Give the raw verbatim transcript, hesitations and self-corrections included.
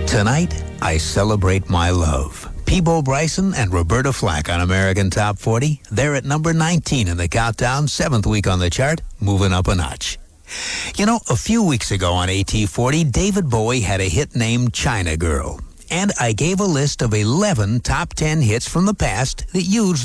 Tonight, I celebrate my love. Peabo Bryson and Roberta Flack on American Top forty. They're at number nineteen in the countdown, seventh week on the chart, moving up a notch. You know, a few weeks ago on A T forty, David Bowie had a hit named China Girl. And I gave a list of eleven top ten hits from the past that used